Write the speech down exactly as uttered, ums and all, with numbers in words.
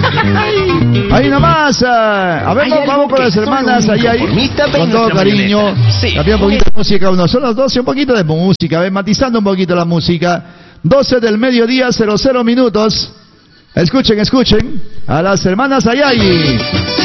Ahí nomás. Uh, a ver, vamos, vamos con las hermanas. Ahí, ahí. Con todo cariño. Sí. Cambia un poquito de música uno. Son las doce, un poquito de música. A ver, matizando un poquito la música. doce del mediodía, cero cero minutos. Escuchen, escuchen. A las hermanas Ayay.